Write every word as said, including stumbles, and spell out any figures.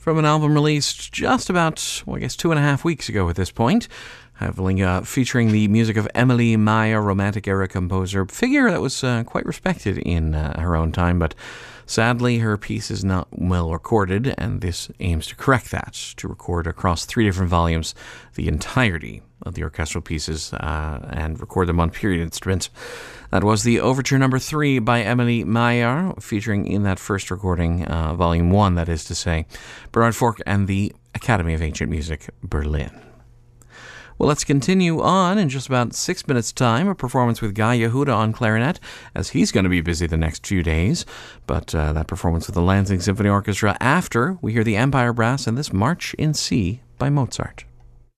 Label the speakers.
Speaker 1: from an album released just about, well, I guess two and a half weeks ago at this point, having, uh, featuring the music of Emily Maya, Romantic era composer, figure that was uh, quite respected in uh, her own time, but sadly her piece is not well recorded, and this aims to correct that, to record across three different volumes the entirety of the orchestral pieces uh, and record them on period instruments. That was the Overture Number Three by Emily Mayer, featuring in that first recording, uh, Volume One, that is to say, Bernard Fork and the Academy of Ancient Music, Berlin. Well, let's continue on in just about six minutes' time, a performance with Guy Yehuda on clarinet, as he's going to be busy the next few days. But uh, that performance with the Lansing Symphony Orchestra after we hear the Empire Brass and this March in C by Mozart.